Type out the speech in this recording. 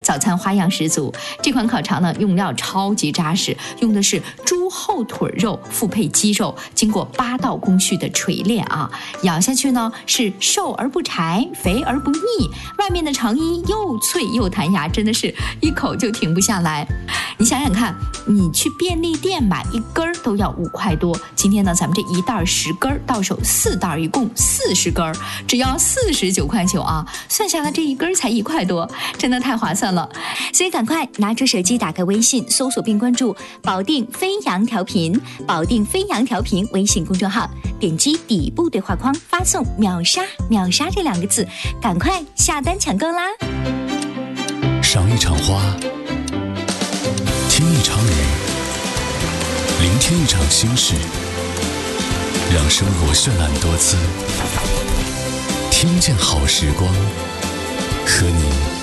早餐花样十足。这款烤肠呢，用料超级扎实，用的是猪后腿肉复配鸡肉，经过8道工序的锤炼啊，咬下去呢是瘦而不柴，肥而不腻，外面的肠衣又脆又弹牙，真的是一口就停不下来。你想想看，你去便利店买一根都要5块多，今天呢咱们这一袋10根，到手4袋，一共40根，只要49块9啊，算下来这一根才1块多，真的太划算了。 所以赶快拿出手机，打开微信，搜索并关注保定飞扬调频，保定飞扬调频微信公众号，点击底部对话框发送秒杀秒杀这2个字，赶快下单抢购啦。 赏一场花，听一场雨，聆听一场心事，让生活绚烂多姿，听见好时光，和你